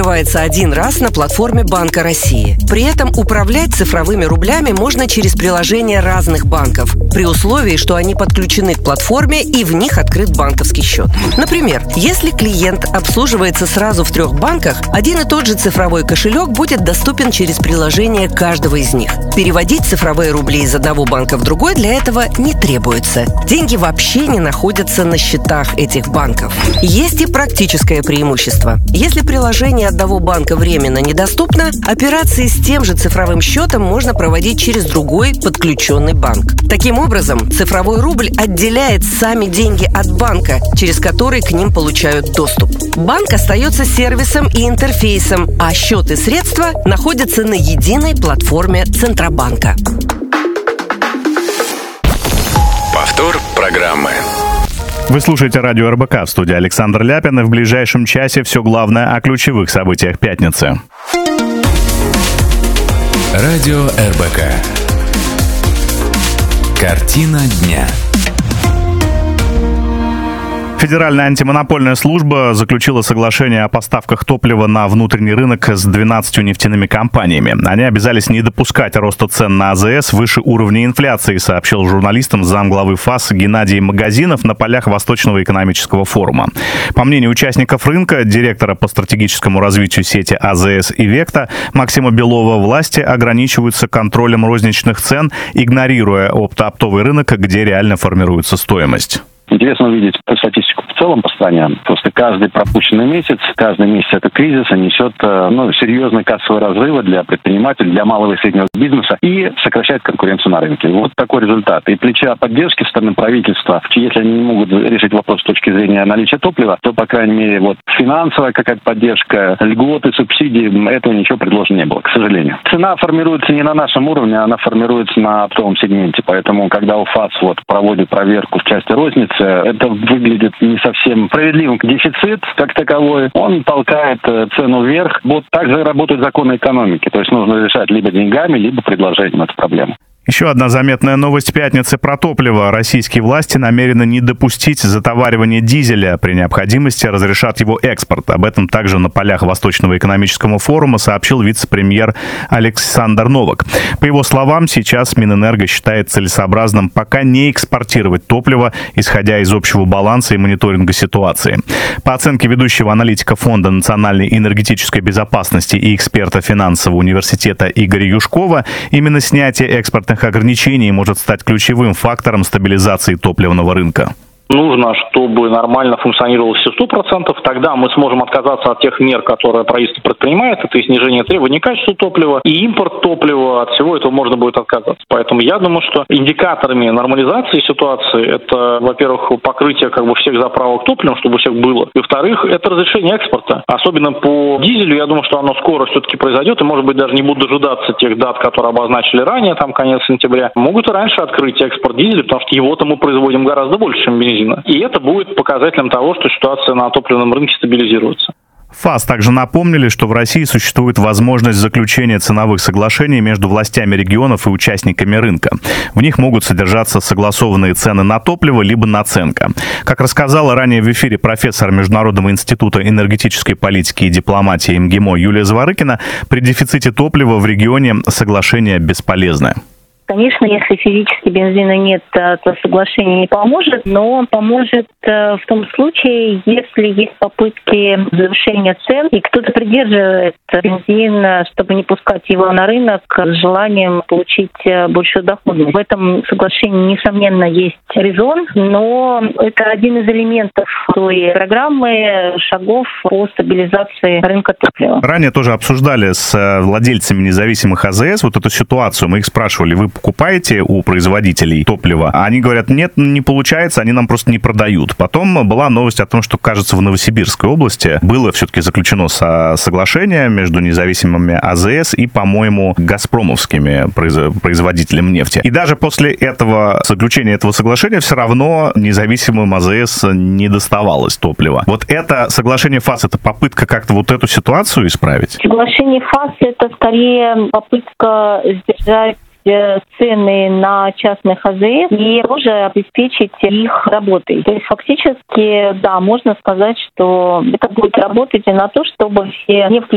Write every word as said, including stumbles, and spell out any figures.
открывается один раз на платформе Банка России. При этом управлять цифровыми рублями можно через приложения разных банков, при условии, что они подключены к платформе и в них открыт банковский счет. Например, если клиент обслуживается сразу в трех банках, один и тот же цифровой кошелек будет доступен через приложение каждого из них. Переводить цифровые рубли из одного банка в другой для этого не требуется. Деньги вообще не находятся на счетах этих банков. Есть и практическое преимущество. Если приложение одного банка временно недоступно, операции с тем же цифровым счетом можно проводить через другой подключенный банк. Таким образом, цифровой рубль отделяет сами деньги от банка, через который к ним получают доступ. Банк остается сервисом и интерфейсом, а счет и средства находятся на единой платформе Центробанка. Повтор программы. Вы слушаете радио эр бэ ка, в студии Александр Ляпин, и в ближайшем часе все главное о ключевых событиях пятницы. Радио эр бэ ка. Картина дня. Федеральная антимонопольная служба заключила соглашение о поставках топлива на внутренний рынок с двенадцатью нефтяными компаниями. Они обязались не допускать роста цен на а зэ эс выше уровня инфляции, сообщил журналистам замглавы ФАС Геннадий Магазинов на полях Восточного экономического форума. По мнению участников рынка, директора по стратегическому развитию сети а зэ эс «Ивекта» Максима Белова, власти ограничиваются контролем розничных цен, игнорируя опто-оптовый рынок, где реально формируется стоимость. Интересно увидеть статистику в целом по стране. Просто каждый пропущенный месяц, каждый месяц этого кризиса несет ну, серьезные кассовые разрывы для предпринимателей, для малого и среднего бизнеса и сокращает конкуренцию на рынке. Вот такой результат. И плеча поддержки со стороны правительства, если они не могут решить вопрос с точки зрения наличия топлива, то, по крайней мере, вот финансовая какая-то поддержка, льготы, субсидии, этого ничего предложено не было, к сожалению. Цена формируется не на нашем уровне, она формируется на оптовом сегменте. Поэтому, когда УФАС вот проводит проверку в части розницы, это выглядит не совсем справедливым. Дефицит, как таковой, он толкает цену вверх. Вот так же работают законы экономики. То есть нужно решать либо деньгами, либо предложением эту проблему. Еще одна заметная новость пятницы про топливо. Российские власти намерены не допустить затоваривания дизеля. При необходимости разрешат его экспорт. Об этом также на полях Восточного экономического форума сообщил вице-премьер Александр Новак. По его словам, сейчас Минэнерго считает целесообразным пока не экспортировать топливо, исходя из общего баланса и мониторинга ситуации. По оценке ведущего аналитика Фонда национальной энергетической безопасности и эксперта финансового университета Игоря Юшкова, именно снятие экспортных ограничений может стать ключевым фактором стабилизации топливного рынка. Нужно, чтобы нормально функционировало все сто процентов, тогда мы сможем отказаться от тех мер, которые правительство предпринимает, это и снижение требований к качеству топлива, и импорт топлива, от всего этого можно будет отказаться. Поэтому я думаю, что индикаторами нормализации ситуации это, во-первых, покрытие как бы всех заправок топливом, чтобы у всех было, и, во-вторых, это разрешение экспорта. Особенно по дизелю, я думаю, что оно скоро все-таки произойдет, и, может быть, даже не будут дожидаться тех дат, которые обозначили ранее, там, конец сентября. Могут и раньше открыть экспорт дизеля, потому что его-то мы производим гораздо больше, чем бензин. И это будет показателем того, что ситуация на топливном рынке стабилизируется. ФАС также напомнили, что в России существует возможность заключения ценовых соглашений между властями регионов и участниками рынка. В них могут содержаться согласованные цены на топливо либо наценка. Как рассказала ранее в эфире профессор Международного института энергетической политики и дипломатии эм гэ эм о Юлия Заворыкина, при дефиците топлива в регионе соглашение бесполезное. Конечно, если физически бензина нет, то соглашение не поможет, но поможет в том случае, если есть попытки завышения цен, и кто-то придерживает бензин, чтобы не пускать его на рынок с желанием получить большую доходность. В этом соглашении, несомненно, есть резон, но это один из элементов той программы шагов по стабилизации рынка топлива. Ранее тоже обсуждали с владельцами независимых а зэ эс вот эту ситуацию. Мы их спрашивали, вы покупаете у производителей топлива? А они говорят, нет, не получается, они нам просто не продают. Потом была новость о том, что, кажется, в Новосибирской области было все-таки заключено со- соглашение между независимыми а зэ эс и, по-моему, газпромовскими произ- производителями нефти. И даже после этого заключения этого соглашения все равно независимым а зэ эс не доставалось топлива. Вот это соглашение ФАС, это попытка как-то вот эту ситуацию исправить? Соглашение ФАС — это скорее попытка сдержать цены на частных а зэ эс и тоже обеспечить их работой. То есть фактически, да, можно сказать, что это будет работать и на то, чтобы все нефть